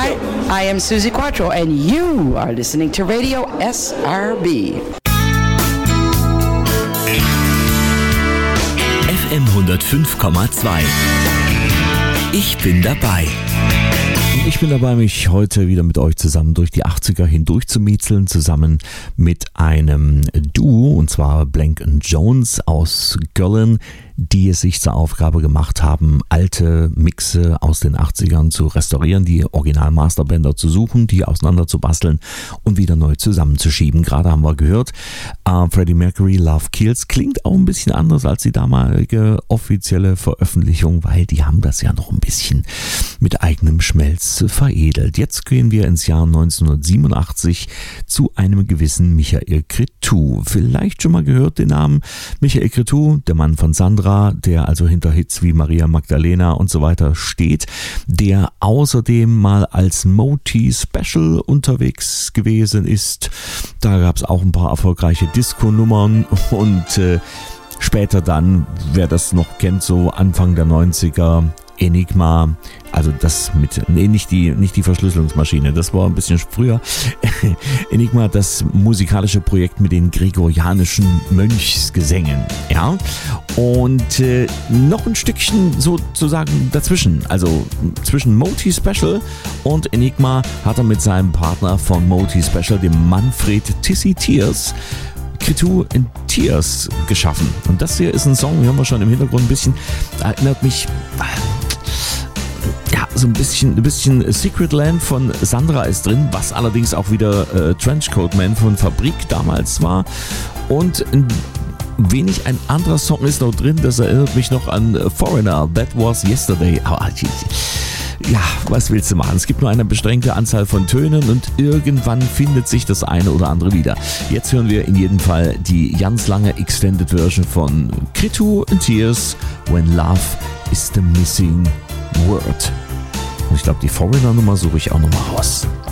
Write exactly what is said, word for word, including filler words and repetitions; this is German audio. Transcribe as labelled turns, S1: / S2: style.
S1: Hi, I am Susie Quattro and you are listening to Radio S R B.
S2: F M hundertfünf Komma zwei. Ich bin dabei.
S3: Und ich bin dabei, mich heute wieder mit euch zusammen durch die achtziger hindurch zu miezeln, zusammen mit einem Duo, und zwar Blank and Jones aus Köln, die es sich zur Aufgabe gemacht haben, alte Mixe aus den achtzigern zu restaurieren, die Original-Masterbänder zu suchen, die auseinander zu basteln und wieder neu zusammenzuschieben. Gerade haben wir gehört, uh, Freddie Mercury, Love Kills, klingt auch ein bisschen anders als die damalige offizielle Veröffentlichung, weil die haben das ja noch ein bisschen mit eigenem Schmelz veredelt. Jetzt gehen wir ins Jahr neunzehnhundertsiebenundachtzig zu einem gewissen Michael Cretu. Vielleicht schon mal gehört den Namen Michael Cretu, der Mann von Sandra, der also hinter Hits wie Maria Magdalena und so weiter steht, der außerdem mal als Moti Special unterwegs gewesen ist. Da gab es auch ein paar erfolgreiche Disco-Nummern und äh, später dann, wer das noch kennt, so Anfang der neunziger, Enigma, also das mit, nee, nicht die, nicht die Verschlüsselungsmaschine, das war ein bisschen früher. Enigma, das musikalische Projekt mit den gregorianischen Mönchsgesängen, ja. Und äh, noch ein Stückchen sozusagen dazwischen, also zwischen Moti Special und Enigma hat er mit seinem Partner von Moti Special, dem Manfred Tissy Tears, Cretu in Tears geschaffen. Und das hier ist ein Song, den haben wir schon im Hintergrund ein bisschen, erinnert mich, ja, so ein bisschen, ein bisschen Secret Land von Sandra ist drin, was allerdings auch wieder äh, Trenchcoat Man von Fabrik damals war. Und ein wenig ein anderer Song ist noch drin, das erinnert mich noch an Foreigner, That Was Yesterday. Aber ja, was willst du machen? Es gibt nur eine beschränkte Anzahl von Tönen und irgendwann findet sich das eine oder andere wieder. Jetzt hören wir in jedem Fall die ganz lange Extended Version von Cretu in Tears, When Love is the Missing Word. Und ich glaube, die Foreigner-Nummer suche ich auch nochmal raus.